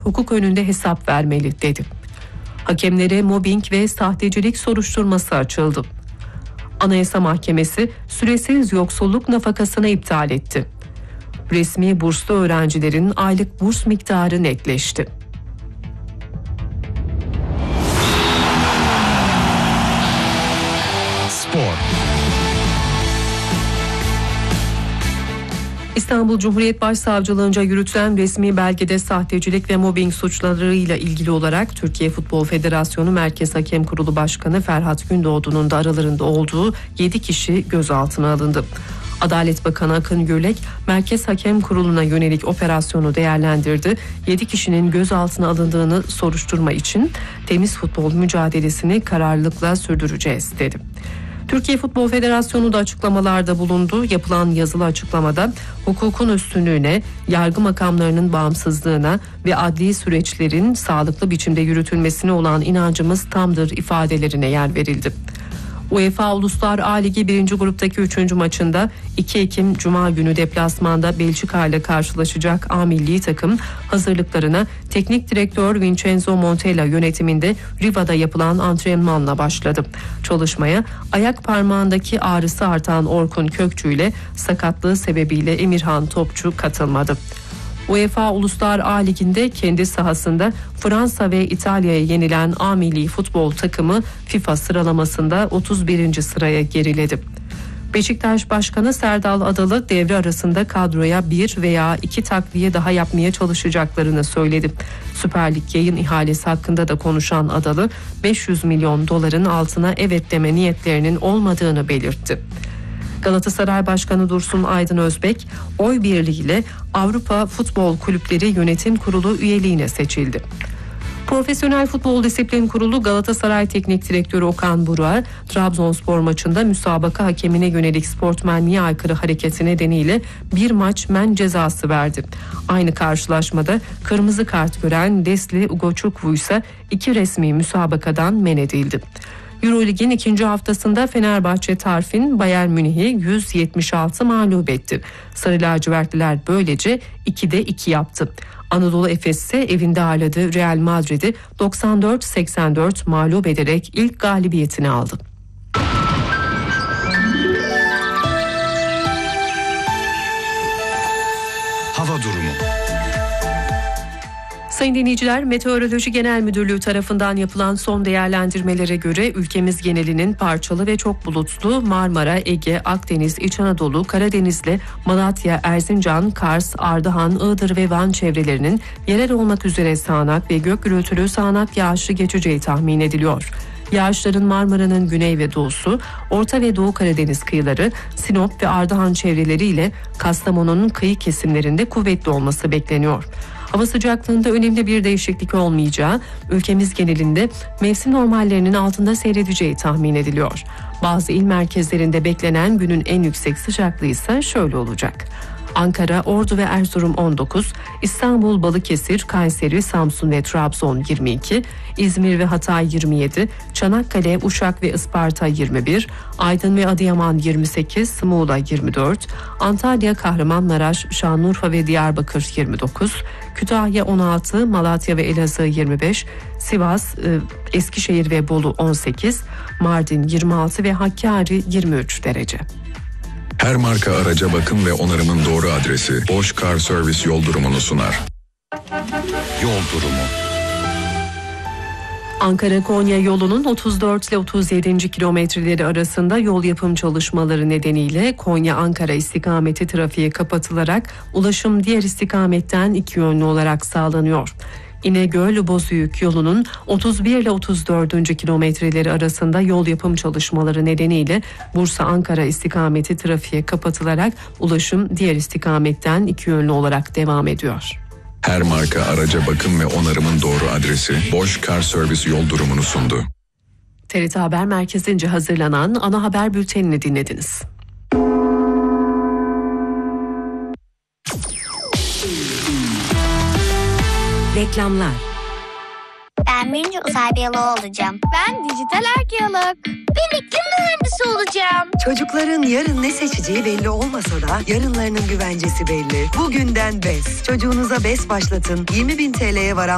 hukuk önünde hesap vermeli dedi. Hakemlere mobbing ve sahtecilik soruşturması açıldı. Anayasa Mahkemesi süresiz yoksulluk nafakasını iptal etti. Resmi burslu öğrencilerin aylık burs miktarı netleşti. Spor. İstanbul Cumhuriyet Başsavcılığınca yürütülen resmi belgede sahtecilik ve mobbing suçlarıyla ilgili olarak Türkiye Futbol Federasyonu Merkez Hakem Kurulu Başkanı Ferhat Gündoğdu'nun da aralarında olduğu 7 kişi gözaltına alındı. Adalet Bakanı Akın Gürlek, Merkez Hakem Kurulu'na yönelik operasyonu değerlendirdi. 7 kişinin gözaltına alındığını soruşturma için temiz futbol mücadelesini kararlılıkla sürdüreceğiz dedi. Türkiye Futbol Federasyonu da açıklamalarda bulundu. Yapılan yazılı açıklamada hukukun üstünlüğüne, yargı makamlarının bağımsızlığına ve adli süreçlerin sağlıklı biçimde yürütülmesine olan inancımız tamdır ifadelerine yer verildi. UEFA Uluslar A Ligi 1. gruptaki 3. maçında 2 Ekim Cuma günü deplasmanda Belçika ile karşılaşacak A milli takım hazırlıklarına teknik direktör Vincenzo Montella yönetiminde Riva'da yapılan antrenmanla başladı. Çalışmaya ayak parmağındaki ağrısı artan Orkun Kökçü ile sakatlığı sebebiyle Emirhan Topçu katılmadı. UEFA Uluslar A Ligi'nde kendi sahasında Fransa ve İtalya'ya yenilen A milli futbol takımı FIFA sıralamasında 31. sıraya geriledi. Beşiktaş Başkanı Serdal Adalı devre arasında kadroya 1 veya 2 takviye daha yapmaya çalışacaklarını söyledi. Süper Lig yayın ihalesi hakkında da konuşan Adalı 500 milyon doların altına evet deme niyetlerinin olmadığını belirtti. Galatasaray Başkanı Dursun Aydın Özbek oy birliğiyle Avrupa Futbol Kulüpleri Yönetim Kurulu üyeliğine seçildi. Profesyonel Futbol Disiplin Kurulu Galatasaray Teknik Direktörü Okan Buruk'a Trabzonspor maçında müsabaka hakemine yönelik sportmenliğe aykırı hareketi nedeniyle bir maç men cezası verdi. Aynı karşılaşmada kırmızı kart gören Desli Ugochukwu ise 2 resmi müsabakadan men edildi. Eurolig'in 2. haftasında Fenerbahçe Tarfin Bayern Münih'i 176 mağlup etti. Sarı lacivertliler böylece 2'de 2 yaptı. Anadolu Efes ise evinde ağırladığı Real Madrid'i 94-84 mağlup ederek ilk galibiyetini aldı. Hava durumu. Sayın dinleyiciler, Meteoroloji Genel Müdürlüğü tarafından yapılan son değerlendirmelere göre ülkemiz genelinin parçalı ve çok bulutlu Marmara, Ege, Akdeniz, İç Anadolu, Karadeniz'le Malatya, Erzincan, Kars, Ardahan, Iğdır ve Van çevrelerinin yerel olmak üzere sağanak ve gök gürültülü sağanak yağışlı geçeceği tahmin ediliyor. Yağışların Marmara'nın güney ve doğusu, Orta ve Doğu Karadeniz kıyıları, Sinop ve Ardahan çevreleriyle Kastamonu'nun kıyı kesimlerinde kuvvetli olması bekleniyor. Hava sıcaklığında önemli bir değişiklik olmayacağı, ülkemiz genelinde mevsim normallerinin altında seyredeceği tahmin ediliyor. Bazı il merkezlerinde beklenen günün en yüksek sıcaklığı ise şöyle olacak. Ankara, Ordu ve Erzurum 19, İstanbul, Balıkesir, Kayseri, Samsun ve Trabzon 22, İzmir ve Hatay 27, Çanakkale, Uşak ve Isparta 21, Aydın ve Adıyaman 28, Muğla 24, Antalya, Kahramanmaraş, Şanlıurfa ve Diyarbakır 29, Kütahya 16, Malatya ve Elazığ 25, Sivas, Eskişehir ve Bolu 18, Mardin 26 ve Hakkari 23 derece. Her marka araca bakım ve onarımın doğru adresi Bosch Car Service yol durumunu sunar. Yol durumu. Ankara-Konya yolunun 34 ile 37. kilometreleri arasında yol yapım çalışmaları nedeniyle Konya-Ankara istikameti trafiğe kapatılarak ulaşım diğer istikametten 2 yönlü olarak sağlanıyor. İnegöl-Bozüyük yolunun 31 ile 34. kilometreleri arasında yol yapım çalışmaları nedeniyle Bursa-Ankara istikameti trafiğe kapatılarak ulaşım diğer istikametten 2 yönlü olarak devam ediyor. Her marka araca bakım ve onarımın doğru adresi Bosch Car Service yol durumunu sundu. TRT Haber Merkezi'nce hazırlanan ana haber bültenini dinlediniz. Reklamlar. Ben birinci uzay biyoloğu olacağım. Ben dijital arkeolog. Ben iklim mühendisi olacağım. Çocukların yarın ne seçeceği belli olmasa da yarınlarının güvencesi belli. Bugünden BES. Çocuğunuza BES başlatın. 20.000 TL'ye varan